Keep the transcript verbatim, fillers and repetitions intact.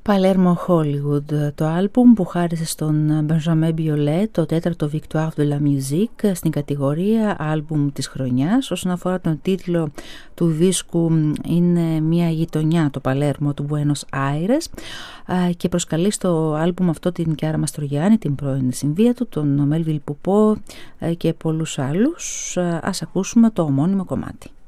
Παλέρμο Hollywood, το άλμπουμ που χάρισε στον Benjamin Biolay το τέταρτο Victoire de la Musique στην κατηγορία άλμπουμ της χρονιάς. Όσον αφορά τον τίτλο του δίσκου, είναι μια γειτονιά, το Παλέρμο του Buenos Aires, και προσκαλεί στο άλμπουμ αυτό την Κιάρα Μαστρογιάννη, την πρώην συμβία του, τον Μέλβιλ Πουπό και πολλούς άλλους. Ας ακούσουμε το ομώνυμο κομμάτι.